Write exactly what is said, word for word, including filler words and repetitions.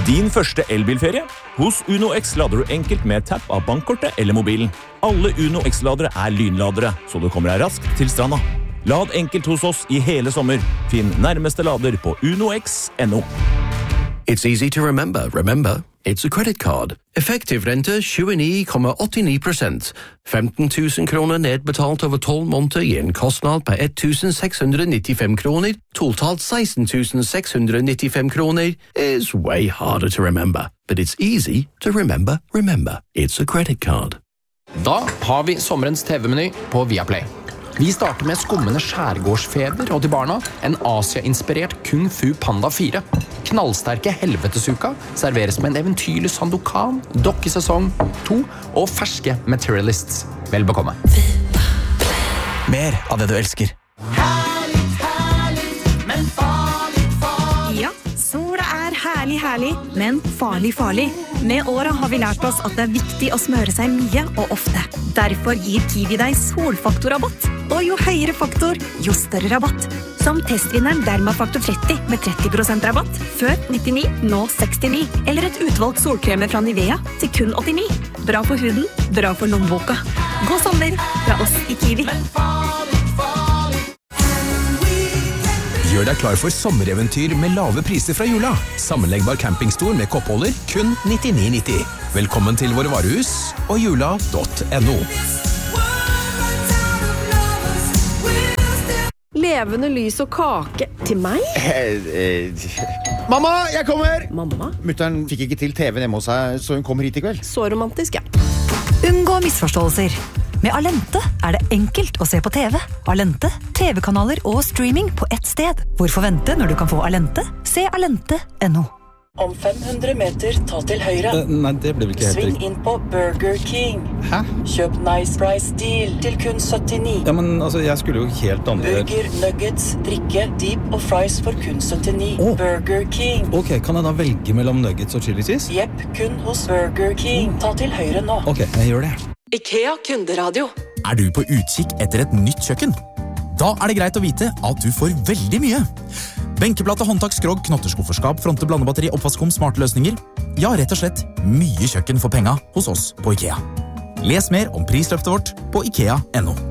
Din første elbilferie? Hos Uno X lader du enkelt med tapp av bankkortet eller mobilen. Alle Uno X-ladere er lynladere, så du kommer deg raskt til stranda. Lad enkelt hos oss i hele sommer. Finn nærmeste lader på uno x punktum no. It's easy to remember. Remember, it's a credit card. Effektiv rente tjueni komma åttini prosent. femten tusen kroner nedbetalt over tolv måneder gir en kostnad på ett tusen seks hundre nittifem kroner. Totalt seksten tusen seks hundre nittifem kroner is way harder to remember. But it's easy to remember. Remember, it's a credit card. Da har vi sommerens T V-meny på Viaplay. Vi starter med skummende skjærgårdsfeber og til barna en Asia-inspirert Kung Fu Panda fire. Knallsterke helvetesuka serveres med en eventyrlig Sandokan, dokkesesong to og ferske Materialists. Vel bekomme. Mer av det du elsker. Herlig, herlig, men farlig, farlig. Ja, sola er herlig, herlig, men farlig, farlig. Med året har vi lært oss at det er viktig å smøre seg mye og ofte. Derfor gir Kiwi deg solfaktorrabatt. Og jo høyere faktor, jo større rabatt. Som testvinneren Dermafaktor tretti med tretti prosent rabatt. Før nittini, nå sekstini. Eller et utvalgt solkremer fra Nivea til kun åttini. Bra for huden, bra for lommeboka. God sommer fra oss i Kiwi. Gjør deg klar for sommereventyr med lave priser fra Jula. Sammenleggbar campingstol med koppholder, kun nittini nitti. Velkommen til våre varehus og jula punktum no. Levende lys og kake til meg? Eh, eh. Mamma, jeg kommer! Mamma? Mutteren fikk ikke til T V hjemme hos seg, så hun kommer hit i kveld. Så romantisk, ja. Unngå misforståelser. Med Alente er det enkelt å se på T V. Alente, T V-kanaler og streaming på ett sted. Hvorfor vente når du kan få Alente? Se alente punktum no. Om fem hundre meter, ta til høyre. Uh, nei, det blir vel ikke helt Sving riktig. inn på Burger King. Hæ? Kjøp Nice Price Deal til kun syttini. Ja, men altså, jeg skulle jo helt andre... Burger, nuggets, drikke, deep og fries for kun syttini. Oh. Burger King. Ok, kan jeg da velge mellom nuggets og chili cheese? Jepp, kun hos Burger King. Ta til høyre nå. Ok, jeg gjør det. IKEA kunderadio. Er du på utkikk etter et nytt kjøkken? Da er det greit å vite at du får veldig mye. Benkeplate, håndtak, skrog, knotterskufferskap, fronte, blandebatteri, oppvaskkom, smarte løsninger. Ja, rett og slett mye kjøkken for penga hos oss på IKEA. Les mer om prisløftet vårt på ikea punktum no.